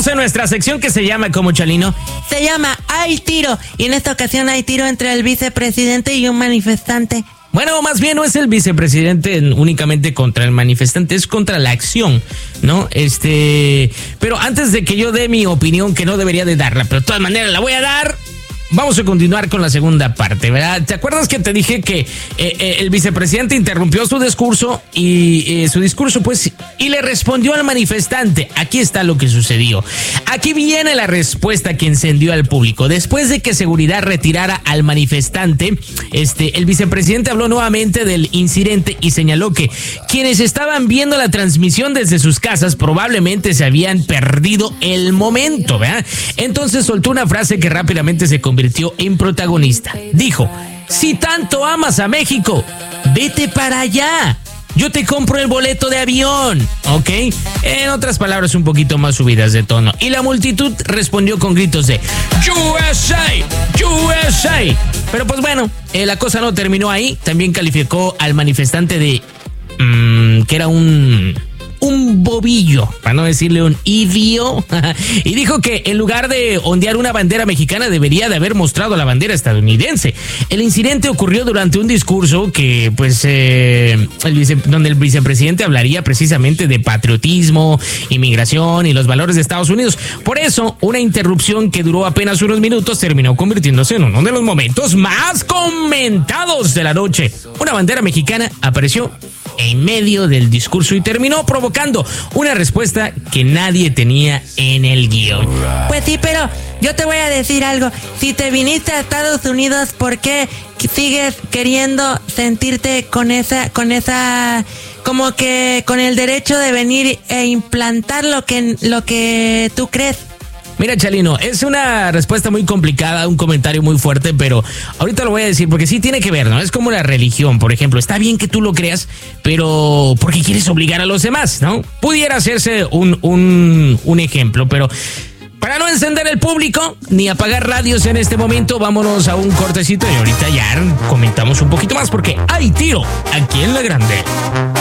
Estamos en nuestra sección que se llama, ¿cómo, Chalino? Se llama Hay Tiro, y en esta ocasión hay tiro entre el vicepresidente y un manifestante. Bueno, más bien no es el vicepresidente únicamente contra el manifestante, es contra la acción, ¿no? Pero antes de que yo dé mi opinión, que no debería de darla, pero de todas maneras la voy a dar, vamos a continuar con la segunda parte, ¿verdad? ¿Te acuerdas que te dije que el vicepresidente interrumpió su discurso y le respondió al manifestante? Aquí está lo que sucedió. Aquí viene la respuesta que encendió al público. Después de que seguridad retirara al manifestante, el vicepresidente habló nuevamente del incidente y señaló que quienes estaban viendo la transmisión desde sus casas probablemente se habían perdido el momento, ¿verdad? Entonces soltó una frase que rápidamente se convirtió en protagonista. Dijo: si tanto amas a México, vete para allá. Yo te compro el boleto de avión, ¿ok? En otras palabras, un poquito más subidas de tono. Y la multitud respondió con gritos de USA, USA. Pero pues bueno, la cosa no terminó ahí. También calificó al manifestante de que era un bobillo, para no decirle un idiota, y dijo que en lugar de ondear una bandera mexicana debería de haber mostrado la bandera estadounidense. El incidente ocurrió durante un discurso que donde el vicepresidente hablaría precisamente de patriotismo, inmigración y los valores de Estados Unidos. Por eso, una interrupción que duró apenas unos minutos terminó convirtiéndose en uno de los momentos más comentados de la noche. Una bandera mexicana apareció en medio del discurso y terminó provocando una respuesta que nadie tenía en el guión. Pues sí, pero yo te voy a decir algo. Si te viniste a Estados Unidos, ¿por qué sigues queriendo sentirte con esa, como que con el derecho de venir e implantar lo que tú crees? Mira, Chalino, es una respuesta muy complicada, un comentario muy fuerte, pero ahorita lo voy a decir porque sí tiene que ver, ¿no? Es como la religión, por ejemplo. Está bien que tú lo creas, pero porque quieres obligar a los demás, ¿no? Pudiera hacerse un ejemplo, pero para no encender el público ni apagar radios en este momento, vámonos a un cortecito y ahorita ya comentamos un poquito más porque hay tiro aquí en La Grande.